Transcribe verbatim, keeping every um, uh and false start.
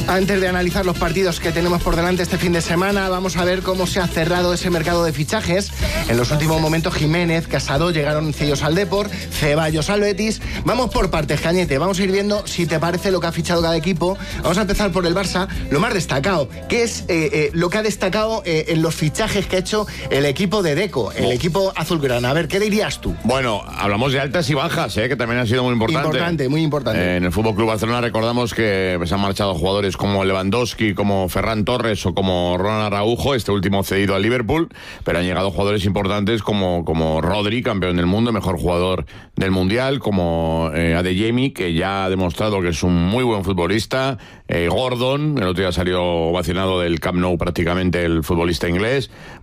Antes de analizar los partidos que tenemos por delante este fin de semana, vamos a ver cómo se ha cerrado ese mercado de fichajes. En los últimos momentos, Jiménez, Casado llegaron ellos al Depor, Ceballos al Betis. Vamos por partes, Cañete. Vamos a ir viendo si te parece lo que ha fichado cada equipo. Vamos a empezar por el Barça, lo más destacado. ¿Qué es eh, eh, lo que ha destacado eh, en los fichajes que ha hecho el equipo de Deco, el oh. equipo azulgrana? A ver, ¿qué dirías tú? Bueno, hablamos de altas y bajas, ¿eh? Que también han sido muy importantes. Importante, muy importante. Eh, en el F C Barcelona recordamos que pues, han marchado jugadores como Lewandowski, como Ferran Torres o como Ronald Araujo, este último cedido al Liverpool, pero han llegado jugadores importantes como, como Rodri, campeón del mundo, mejor jugador del Mundial, como eh, Adeyemi, que ya ha demostrado que es un muy buen futbolista, eh, Gordon, el otro día salió vacionado del Camp Nou prácticamente el futbolista inglés.